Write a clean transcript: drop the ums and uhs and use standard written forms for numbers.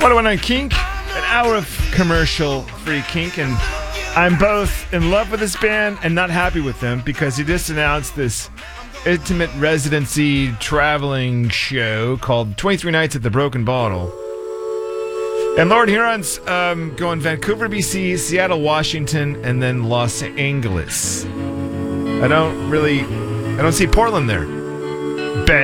101 Kink, an hour of commercial-free kink, and I'm both in love with this band and not happy with them because he just announced this intimate residency traveling show called 23 Nights at the Broken Bottle. And Lord Huron's going Vancouver, BC, Seattle, Washington, and then Los Angeles. I don't see Portland there.